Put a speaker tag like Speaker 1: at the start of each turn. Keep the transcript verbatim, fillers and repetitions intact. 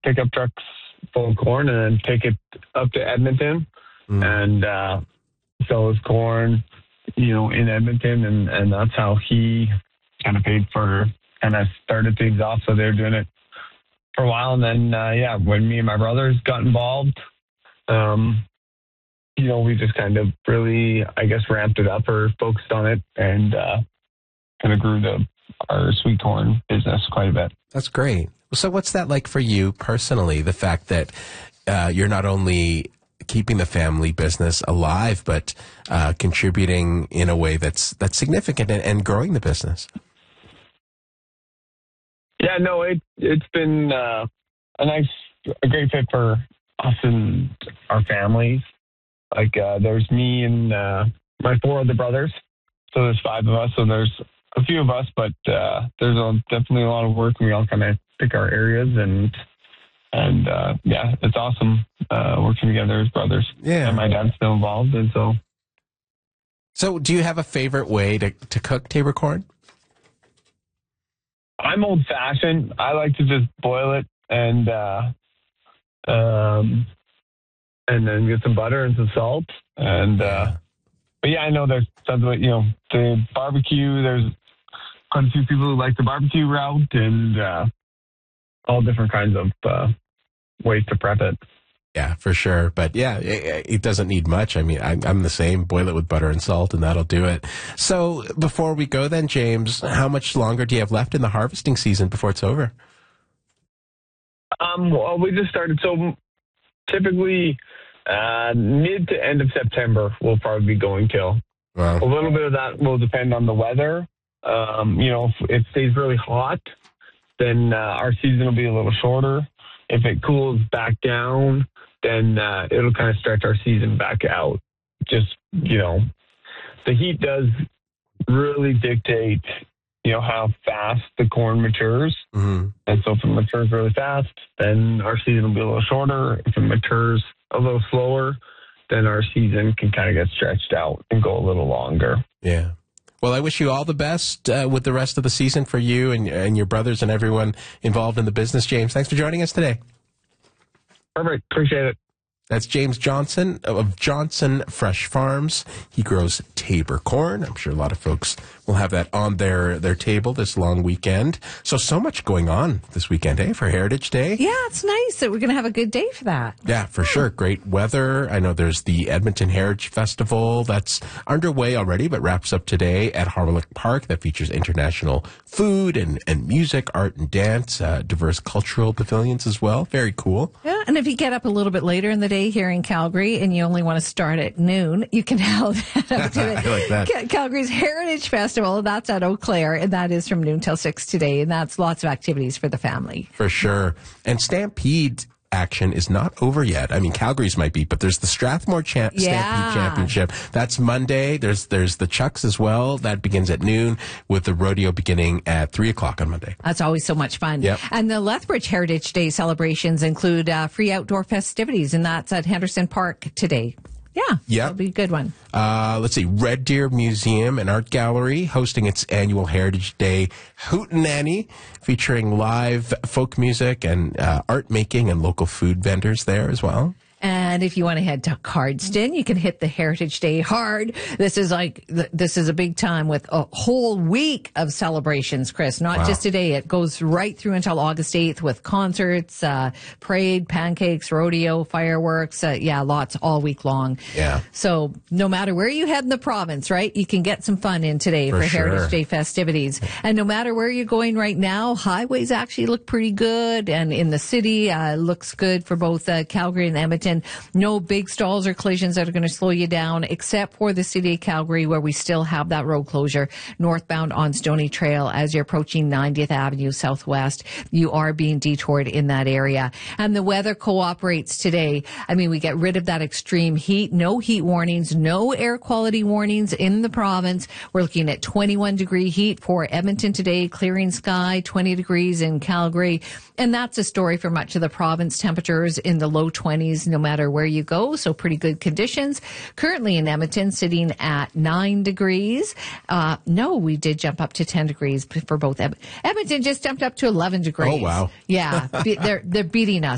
Speaker 1: pickup trucks full of corn and then take it up to Edmonton mm. and uh, sell his corn, you know, in Edmonton. And, and that's how he kind of paid for, kind of started things off. So they were doing it for a while. And then, uh, yeah, when me and my brothers got involved, um, you know, we just kind of really, I guess, ramped it up or focused on it and uh, kind of grew the our sweet corn business quite a bit.
Speaker 2: That's great. So what's that like for you personally, the fact that uh, you're not only keeping the family business alive, but uh, contributing in a way that's that's significant and, and growing the business?
Speaker 1: Yeah, no, it, it's been uh, a nice, a great fit for us and our families. Like uh, there's me and uh, my four other brothers. So there's five of us. So there's a few of us, but uh, there's a, definitely a lot of work. We all kind of pick our areas, and and uh, yeah, it's awesome uh, working together as brothers.
Speaker 2: Yeah,
Speaker 1: and my dad's still involved, and so.
Speaker 2: So, do you have a favorite way to to cook Tabor corn?
Speaker 1: I'm old fashioned. I like to just boil it and uh, um, and then get some butter and some salt, and uh, but yeah, I know there's tons of, you know, the barbecue. There's quite a few people who like the barbecue route, and uh, all different kinds of uh, ways to prep it.
Speaker 2: Yeah, for sure. But yeah, it, it doesn't need much. I mean, I'm, I'm the same. Boil it with butter and salt, and that'll do it. So before we go then, James, how much longer do you have left in the harvesting season before it's over?
Speaker 1: Um, well, we just started. So typically uh, mid to end of September, we'll probably be going till.
Speaker 2: Wow.
Speaker 1: A little bit of that will depend on the weather. Um, you know, if it stays really hot, then uh, our season will be a little shorter. If it cools back down, then uh, it'll kind of stretch our season back out. Just, you know, the heat does really dictate, you know, how fast the corn matures.
Speaker 2: Mm-hmm.
Speaker 1: And so if it matures really fast, then our season will be a little shorter. If it matures a little slower, then our season can kind of get stretched out and go a little longer.
Speaker 2: Yeah. Well, I wish you all the best uh, with the rest of the season for you and, and your brothers and everyone involved in the business. James, thanks for joining us today.
Speaker 1: Perfect. Appreciate it.
Speaker 2: That's James Johnson of Johnson Fresh Farms. He grows Tabor corn. I'm sure a lot of folks will have that on their, their table this long weekend. So, so much going on this weekend, eh, for Heritage Day.
Speaker 3: Yeah, it's nice that we're going to have a good day for that.
Speaker 2: Yeah, for sure. Great weather. I know there's the Edmonton Heritage Festival that's underway already, but wraps up today at Harwick Park. That features international food and, and music, art and dance, uh, diverse cultural pavilions as well. Very cool.
Speaker 3: Yeah, and if you get up a little bit later in the day here in Calgary and you only want to start at noon, you can head up to the
Speaker 2: I like that.
Speaker 3: Cal- Calgary's Heritage Festival. That's at Eau Claire, and that is from noon till six today, and that's lots of activities for the family.
Speaker 2: For sure. And Stampede action is not over yet. I mean, Calgary's might be, but there's the Strathmore Cha-
Speaker 3: Yeah.
Speaker 2: Stampede Championship. That's Monday. There's there's the Chucks as well. That begins at noon, with the rodeo beginning at three o'clock on Monday.
Speaker 3: That's always so much fun.
Speaker 2: Yep.
Speaker 3: And the Lethbridge Heritage Day celebrations include uh, free outdoor festivities, and that's at Henderson Park today. Yeah,
Speaker 2: Yep.
Speaker 3: that'll be a good one.
Speaker 2: Uh, let's see, Red Deer Museum and Art Gallery hosting its annual Heritage Day Hootenanny, featuring live folk music and uh, art making and local food vendors there as well.
Speaker 3: And if you want to head to Cardston, you can hit the Heritage Day hard. This is like, this is a big time with a whole week of celebrations, Chris. Not
Speaker 2: Wow.
Speaker 3: just today. It goes right through until August eighth with concerts, uh, parade, pancakes, rodeo, fireworks. Uh, yeah, lots all week long.
Speaker 2: Yeah.
Speaker 3: So no matter where you head in the province, right, you can get some fun in today for,
Speaker 2: For sure.
Speaker 3: Heritage Day festivities. And no matter where you're going right now, highways actually look pretty good. And in the city, uh, looks good for both uh, Calgary and Edmonton. No big stalls or collisions that are going to slow you down, except for the city of Calgary, where we still have that road closure northbound on Stony Trail as you're approaching ninetieth Avenue Southwest. You are being detoured in that area. And the weather cooperates today. I mean, we get rid of that extreme heat, no heat warnings, no air quality warnings in the province. We're looking at twenty-one degree heat for Edmonton today, clearing sky, twenty degrees in Calgary. And that's a story for much of the province. Temperatures in the low twenties, no matter where you go. So pretty good conditions. Currently in Edmonton, sitting at nine degrees. Uh, no, we did jump up to ten degrees for both. Ed- Edmonton just jumped up to eleven degrees.
Speaker 2: Oh, wow.
Speaker 3: Yeah. Be- they're, they're beating us.